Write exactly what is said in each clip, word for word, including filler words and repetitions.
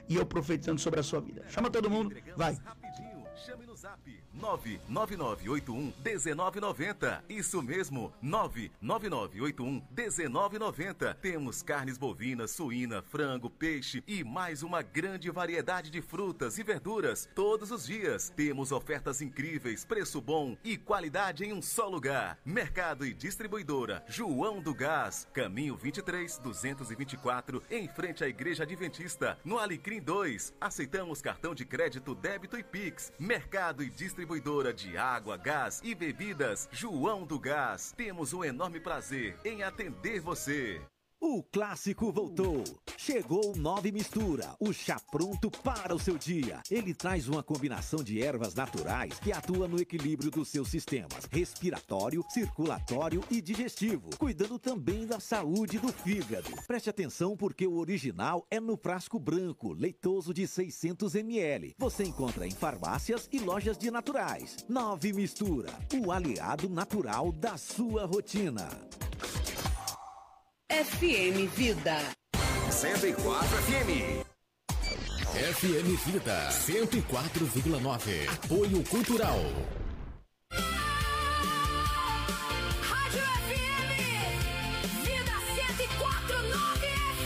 e eu profetizando sobre a sua vida. Chama todo mundo, vai. Chame no zap nove nove nove oito um um nove nove zero. Isso mesmo, nove nove nove oito um um nove nove zero. Temos carnes bovinas, suína, frango, peixe e mais uma grande variedade de frutas e verduras todos os dias. Temos ofertas incríveis, preço bom e qualidade em um só lugar. Mercado e distribuidora João do Gás, caminho vinte e três, duzentos e vinte e quatro, em frente à Igreja Adventista, no Alecrim dois. Aceitamos cartão de crédito, débito e Pix. Mercado e distribuidora de água, gás e bebidas João do Gás. Temos um enorme prazer em atender você. O clássico voltou. Chegou o Nove Mistura, o chá pronto para o seu dia. Ele traz uma combinação de ervas naturais que atua no equilíbrio dos seus sistemas respiratório, circulatório e digestivo, cuidando também da saúde do fígado. Preste atenção porque o original é no frasco branco, leitoso de seiscentos mililitros. Você encontra em farmácias e lojas de naturais. Nove Mistura, o aliado natural da sua rotina. F M Vida cento e quatro F M. F M Vida cento e quatro vírgula nove. Apoio Cultural. Rádio F M Vida cento e quatro vírgula nove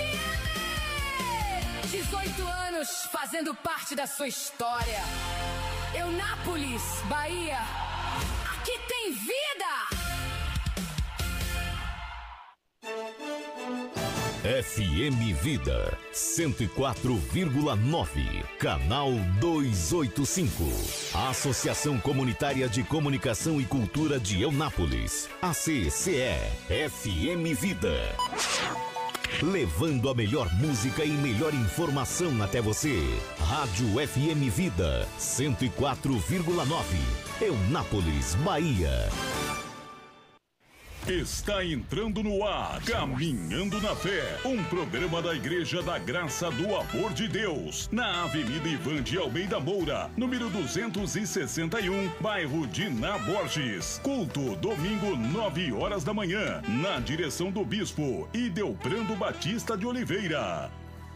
F M. dezoito anos fazendo parte da sua história. Eunápolis, Bahia. Aqui tem vida. F M Vida cento e quatro vírgula nove, canal duzentos e oitenta e cinco. Associação Comunitária de Comunicação e Cultura de Eunápolis, A C C E, F M Vida. Levando a melhor música e melhor informação até você. Rádio F M Vida cento e quatro vírgula nove, Eunápolis, Bahia. Está entrando no ar, Caminhando na Fé, um programa da Igreja da Graça do Amor de Deus, na Avenida Ivan de Almeida Moura, número duzentos e sessenta e um, bairro Diná Borges. Culto, domingo, nove horas da manhã, na direção do Bispo Idelbrando Batista de Oliveira.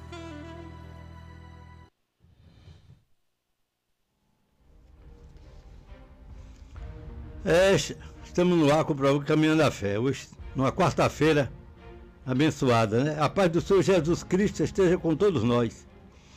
É, estamos no ar com o programa Caminhando a Fé, hoje, numa quarta-feira abençoada, né? A paz do Senhor Jesus Cristo esteja com todos nós.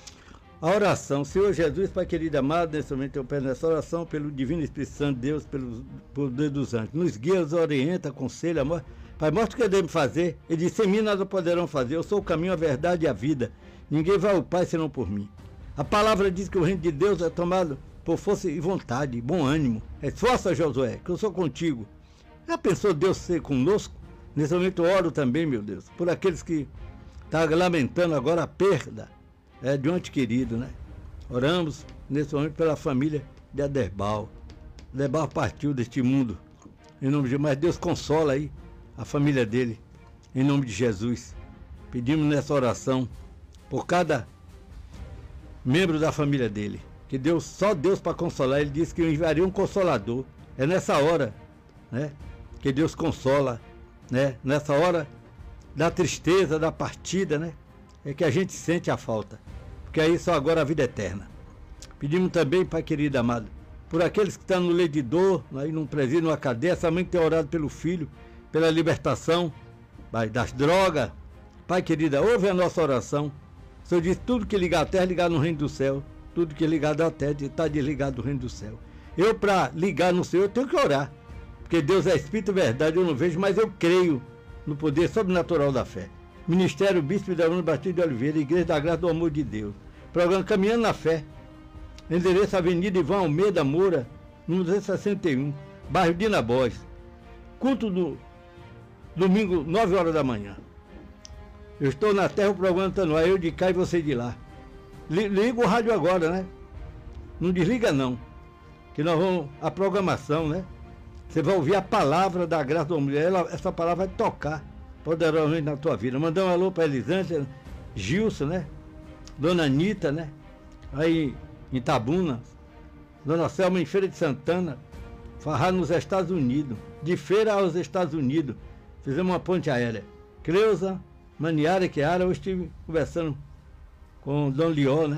A oração, Senhor Jesus, Pai querido amado, nesse momento eu peço nessa oração pelo Divino Espírito Santo de Deus, pelo poder dos anjos. Nos guia, nos orienta, aconselha, amor. Pai, mostra o que devemos fazer. Ele disse, sem mim nada poderão fazer. Eu sou o caminho, a verdade e a vida. Ninguém vai ao Pai senão por mim. A palavra diz que o reino de Deus é tomado por força e vontade, bom ânimo. Esforça, Josué, que eu sou contigo. Já pensou Deus ser conosco? Nesse momento eu oro também, meu Deus, por aqueles que estão lamentando agora a perda é, de um ente querido, né? Oramos nesse momento pela família de Aderbal. Aderbal partiu deste mundo, em nome de Jesus, mas Deus consola aí a família dele, em nome de Jesus. Pedimos nessa oração por cada membro da família dele. Que Deus, só Deus para consolar, ele disse que enviaria um consolador. É nessa hora, né, que Deus consola, né, nessa hora da tristeza, da partida, né, é que a gente sente a falta, porque aí só agora a vida eterna. Pedimos também, Pai querido amado, por aqueles que estão no leito de dor, aí num presídio, numa cadeia, essa mãe que tem orado pelo filho, pela libertação, Pai, das drogas. Pai querido, ouve a nossa oração. O Senhor diz, tudo que ligar a terra, ligar no reino do céu. Tudo que é ligado à terra está desligado do reino do céu. Eu, para ligar no Senhor, tenho que orar. Porque Deus é Espírito e verdade, eu não vejo, mas eu creio no poder sobrenatural da fé. Ministério Bispo Idelbrando Batista de Oliveira, Igreja da Graça do Amor de Deus. Programa Caminhando na Fé. Endereço Avenida Ivan Almeida Moura, número duzentos e sessenta e um, bairro Diná Borges. Culto do domingo, nove horas da manhã. Eu estou na terra, o programa está no ar, eu de cá e você de lá. Liga o rádio agora, né? Não desliga não, que nós vamos, a programação, né? Você vai ouvir a palavra da graça do homem. Ela, essa palavra vai tocar poderosamente na tua vida. Mandar um alô para Elisângela, Gilson, né? Dona Anitta, né? Aí em Itabuna. Dona Selma em Feira de Santana. Farrar nos Estados Unidos. De Feira aos Estados Unidos. Fizemos uma ponte aérea. Cleusa, Maniara, Chiara, eu estive conversando com o Dom Lió, né?